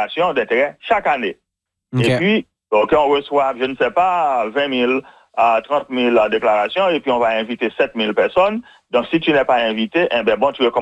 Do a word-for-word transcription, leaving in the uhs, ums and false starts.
déclaration d'intérêt chaque année. Okay. Et puis, donc, on reçoit, je ne sais pas, vingt mille à trente mille déclarations, et puis on va inviter sept mille personnes. Donc, si tu n'es pas invité, eh ben bon, tu es